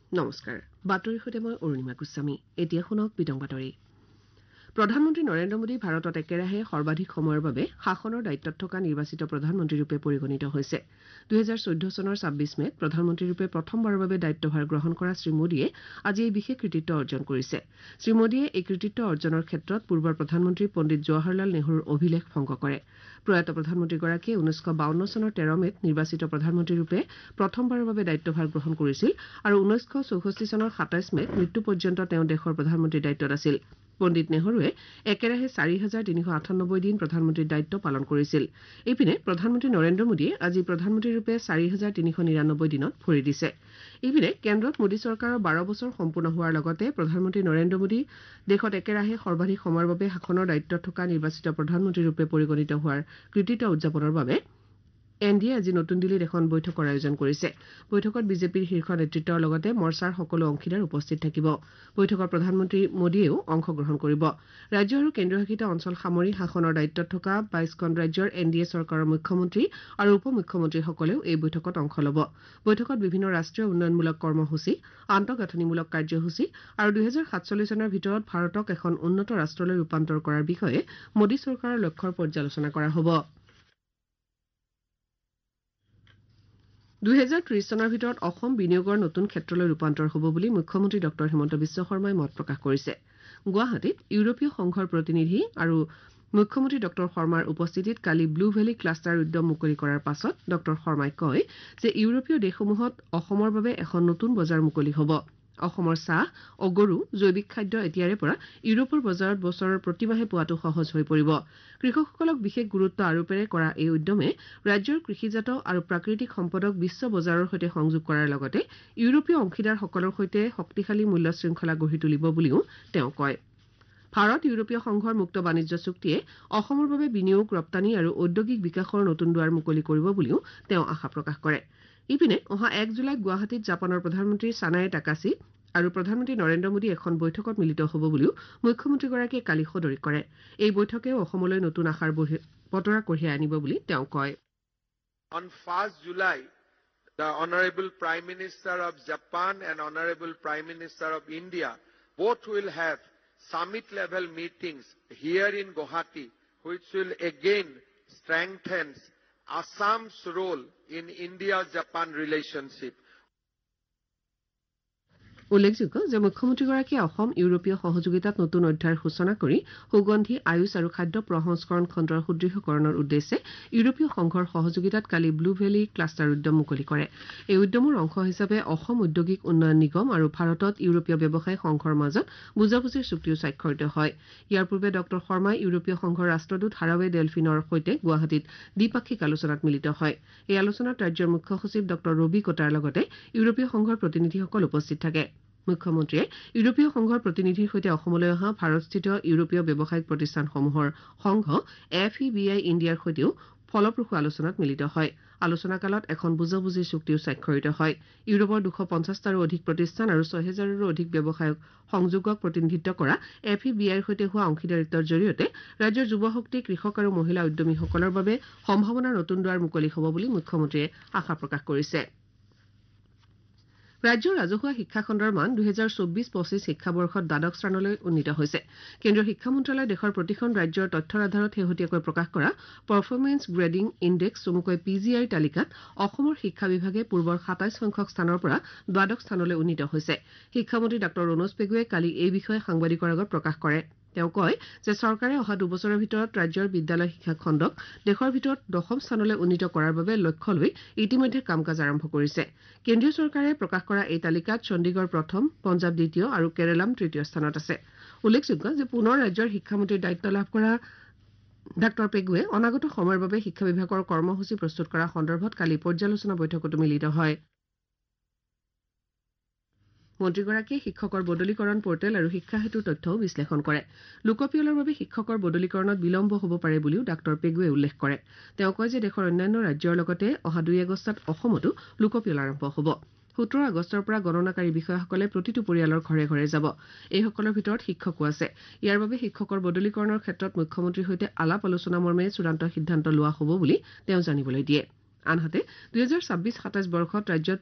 নমস্কাৰ বাতৰিৰ সৈতে মই অৰুণিমা গোস্বামী এতিয়া শুনক বিতং বাতৰি প্ৰধানমন্ত্ৰী নৰেন্দ্ৰ মোদী ভাৰতত একেৰাহে সৰ্বাধিক সময়ৰ বাবে শাসনৰ দায়িত্বত থকা নিৰ্বাচিত প্ৰধানমন্ত্ৰীৰূপে পৰিগণিত হৈছে 2014 চনৰ 26 মেত প্ৰধানমন্ত্ৰীৰূপে প্ৰথমবাৰৰ বাবে দায়িত্বভাৰ গ্ৰহণ কৰা শ্ৰী মোদীয়ে আজি এই বিশেষ কৃতিত্ব অৰ্জন কৰিছে শ্ৰী মোদীয়ে এই কৃতিত্ব অৰ্জনৰ ক্ষেত্ৰত পূৰ্বৰ প্ৰধানমন্ত্ৰী পণ্ডিত জৱাহৰলাল নেহৰুৰ অভিলেখ ভংগ কৰে প্ৰয়াত প্ৰধানমন্ত্ৰীগৰাকীয়ে 1952 চনৰ 13 মেত নিৰ্বাচিত প্ৰধানমন্ত্ৰীৰূপে প্ৰথমবাৰৰ বাবে দায়িত্বভাৰ গ্ৰহণ কৰিছিল আৰু 1964 চনৰ 27 মেত মৃত্যু পৰ্যন্ত তেওঁ দেশৰ প্ৰধানমন্ত্ৰীৰ দায়িত্বত আছিল পণ্ডিত নেহৰুৱে একেৰাহে 4398 দিন প্ৰধানমন্ত্ৰীৰ দায়িত্ব পালন কৰিছিল এইপিনে প্ৰধানমন্ত্ৰী নৰেন্দ্ৰ মোদীয়ে আজি প্ৰধানমন্ত্ৰীৰূপে 4399 দিনত ভৰি দিছে এইপিনে কেন্দ্ৰত মোদী চৰকাৰৰ 12 বছৰ সম্পূৰ্ণ হোৱাৰ লগতে প্ৰধানমন্ত্ৰী নৰেন্দ্ৰ মোদী দেশত একেৰাহে সৰ্বাধিক সময়ৰ বাবে শাসনৰ দায়িত্বত থকা নিৰ্বাচিত প্ৰধানমন্ত্ৰীৰূপে পৰিগণিত হোৱাৰ কৃতিত্ব উদযাপনৰ বাবে এনডিএ আজি নতুন দিল্লীত এখন বৈঠকৰ আয়োজন কৰিছে বৈঠকত বিজেপিৰ শীৰ্ষ নেতৃত্বৰ লগতে মৰ্চাৰ সকলো অংশীদাৰ উপস্থিত থাকিব বৈঠকত প্ৰধানমন্ত্ৰী মোদীয়েও অংশগ্ৰহণ কৰিব ৰাজ্য আৰু কেন্দ্ৰশাসিত অঞ্চল সামৰি শাসনৰ দায়িত্বত থকা 22খন ৰাজ্যৰ এনডিএ চৰকাৰৰ মুখ্যমন্ত্ৰী আৰু উপ মুখ্যমন্ত্ৰীসকলেও এই বৈঠকত অংশ ল'ব বৈঠকত বিভিন্ন ৰাষ্ট্ৰীয় উন্নয়নমূলক কৰ্মসূচী আন্তঃগাঁথনিমূলক কাৰ্যসূচী আৰু 2047 চনৰ ভিতৰত ভাৰতক এখন উন্নত ৰাষ্ট্ৰলৈ ৰূপান্তৰ কৰাৰ বিষয়ে মোদী চৰকাৰৰ লক্ষ্যৰ পৰ্যালোচনা কৰা হ'ব 2030 চনৰ ভিতৰত অসম বিনিয়োগৰ নতুন ক্ষেত্ৰলৈ ৰূপান্তৰ হ'ব বুলি মুখ্যমন্ত্ৰী ডঃ হিমন্ত বিশ্ব শৰ্মাই মত প্ৰকাশ কৰিছে গুৱাহাটীত ইউৰোপীয় সংঘৰ প্ৰতিনিধি আৰু মুখ্যমন্ত্ৰী ডঃ শৰ্মাৰ উপস্থিতিত কালি ব্লু ভেলী ক্লাষ্টাৰ উদ্যম মুকলি কৰাৰ পাছত ডঃ শৰ্মাই কয় যে ইউৰোপীয় দেশসমূহত অসমৰ বাবে এখন নতুন বজাৰ মুকলি হ'ব অসমৰ চাহ অগৰু জৈৱিক খাদ্য এতিয়াৰে পৰা ইউৰোপৰ বজাৰত বছৰৰ প্ৰতিমাহে পোৱাটো সহজ হৈ পৰিব কৃষকসকলক বিশেষ গুৰুত্ব আৰোপেৰে কৰা এই উদ্যমে ৰাজ্যৰ কৃষিজাত আৰু প্ৰাকৃতিক সম্পদক বিশ্ব বজাৰৰ সৈতে সংযোগ কৰাৰ লগতে ইউৰোপীয় অংশীদাৰসকলৰ সৈতে শক্তিশালী মূল্য শৃংখলা গঢ়ি তুলিব বুলিও তেওঁ কয় ভাৰত ইউৰোপীয় সংঘৰ মুক্ত বাণিজ্য চুক্তিয়ে অসমৰ বাবে বিনিয়োগ ৰপ্তানি আৰু ঔদ্যোগিক বিকাশৰ নতুন দুৱাৰ মুকলি কৰিব বুলিও তেওঁ আশা প্ৰকাশ কৰে ইপিনে অহা 1 জুলাইত গুৱাহাটীত জাপানৰ প্ৰধানমন্ত্ৰী সানায়ে টাকাছি আৰু প্ৰধানমন্ত্ৰী নৰেন্দ্ৰ মোদী এখন বৈঠকত মিলিত হ'ব বুলিও মুখ্যমন্ত্ৰীগৰাকীয়ে কালি সদৰি কৰে এই বৈঠকে অসমলৈ নতুন আশাৰ বতৰা কঢ়িয়াই আনিব বুলি তেওঁ কয় On 1st July, the Honorable Prime Minister of Japan and Honorable Prime Minister of India both will have summit-level meetings here in Guwahati, which will again strengthen Assam's role in India-Japan relationship. উল্লেখযোগ্য যে মুখ্যমন্ত্ৰীগৰাকীয়ে অসম ইউৰোপীয় সহযোগিতাত নতুন অধ্যায়ৰ সূচনা কৰি সুগন্ধি আয়ুষ আৰু খাদ্য প্ৰসংস্কৰণ খণ্ডৰ সুদৃঢ়কৰণৰ উদ্দেশ্যে ইউৰোপীয় সংঘৰ সহযোগিতাত কালি ব্লু ভেলী ক্লাষ্টাৰ উদ্যম মুকলি কৰে এই উদ্যমৰ অংশ হিচাপে অসম ঔদ্যোগিক উন্নয়ন নিগম আৰু ভাৰতত ইউৰোপীয় ব্যৱসায় সংঘৰ মাজত বুজাবুজিৰ চুক্তিও স্বাক্ষৰিত হয় ইয়াৰ পূৰ্বে ডঃ শৰ্মাই ইউৰোপীয় সংঘৰ ৰাষ্ট্ৰদূত হাৰাৱে ডেলফিনৰ সৈতে গুৱাহাটীত দ্বিপাক্ষিক আলোচনাত মিলিত হয় এই আলোচনাত ৰাজ্যৰ মুখ্য সচিব ডঃ ৰবি কোটাৰ লগতে ইউৰোপীয় সংঘৰ প্ৰতিনিধিসকল উপস্থিত থাকে মুখ্যমন্ত্ৰীয়ে ইউৰোপীয় সংঘৰ প্ৰতিনিধিৰ সৈতে অসমলৈ অহা ভাৰতস্থিত ইউৰোপীয় ব্যৱসায়িক প্ৰতিষ্ঠানসমূহৰ সংঘ FEBI ইণ্ডিয়াৰ সৈতেও ফলপ্ৰসূ আলোচনাত মিলিত হয় আলোচনাকালত এখন বুজাবুজিৰ চুক্তিও স্বাক্ষৰিত হয় ইউৰোপৰ 250টাৰো অধিক প্ৰতিষ্ঠান আৰু 6000ৰো অধিক ব্যৱসায়ক সংযোগক প্ৰতিনিধিত্ব কৰা FEBIৰ সৈতে হোৱা অংশীদাৰিত্বৰ জৰিয়তে ৰাজ্যৰ যুৱশক্তি কৃষক আৰু মহিলা উদ্যমীসকলৰ বাবে সম্ভাৱনাৰ নতুন দুৱাৰ মুকলি হ'ব বুলি মুখ্যমন্ত্ৰীয়ে আশা প্ৰকাশ কৰিছে ৰাজ্যৰ ৰাজহুৱা শিক্ষা খণ্ডৰ মান 2024-25 শিক্ষাবৰ্ষত দ্বাদশ স্থানলৈ উন্নীত হৈছে কেন্দ্ৰীয় শিক্ষা মন্ত্ৰালয়ে দেশৰ প্ৰতিখন ৰাজ্যৰ তথ্যৰ আধাৰত শেহতীয়াকৈ প্ৰকাশ কৰা পাৰফৰ্মেন্স গ্ৰেডিং ইণ্ডেক্স চমুকৈ PGI তালিকাত অসমৰ শিক্ষা বিভাগে পূৰ্বৰ 27 সংখ্যক স্থানৰ পৰা দ্বাদশ স্থানলৈ উন্নীত হৈছে শিক্ষামন্ত্ৰী ডঃ ৰণোজ পেগুৱে কালি এই বিষয়ে সাংবাদিকৰ আগত প্ৰকাশ কৰে তেওঁ কয় যে চৰকাৰে অহা 2 বছৰৰ ভিতৰত ৰাজ্যৰ বিদ্যালয় শিক্ষা খণ্ডক দেশৰ ভিতৰত দশম স্থানলৈ উন্নীত কৰাৰ বাবে লক্ষ্য লৈ ইতিমধ্যে কাম-কাজ আৰম্ভ কৰিছে কেন্দ্ৰীয় চৰকাৰে প্ৰকাশ কৰা এই তালিকাত চণ্ডীগড় প্ৰথম পঞ্জাৱ দ্বিতীয় আৰু কেৰালাম তৃতীয় স্থানত আছে উল্লেখযোগ্য যে পুনৰ ৰাজ্যৰ শিক্ষামন্ত্ৰীৰ দায়িত্ব লাভ কৰা ডঃ পেগুৱে অনাগত সময়ৰ বাবে শিক্ষা বিভাগৰ কৰ্মসূচী প্ৰস্তুত কৰা সন্দৰ্ভত কালি পৰ্যালোচনা বৈঠকতো মিলিত হয় মন্ত্ৰীগৰাকীয়ে শিক্ষকৰ বদলীকৰণ পৰ্টেল আৰু শিক্ষা হেতুৰ তথ্যও বিশ্লেষণ কৰে লোকপিয়লৰ বাবে শিক্ষকৰ বদলীকৰণত বিলম্ব হ'ব পাৰে বুলিও ডঃ পেগুৱে উল্লেখ কৰে তেওঁ কয় যে দেশৰ অন্যান্য ৰাজ্যৰ লগতে অহা 2 আগষ্টত অসমতো লোকপিয়ল আৰম্ভ হ'ব 17 আগষ্টৰ পৰা গণনাকাৰী বিষয়াসকলে প্ৰতিটো পৰিয়ালৰ ঘৰে ঘৰে যাব এইসকলৰ ভিতৰত শিক্ষকো আছে ইয়াৰ বাবে শিক্ষকৰ বদলীকৰণৰ ক্ষেত্ৰত মুখ্যমন্ত্ৰীৰ সৈতে আলাপ আলোচনা মৰ্মে চূড়ান্ত সিদ্ধান্ত লোৱা হ'ব বুলি তেওঁ জানিবলৈ দিয়ে আনহাতে 2026-27 বৰ্ষত ৰাজ্যত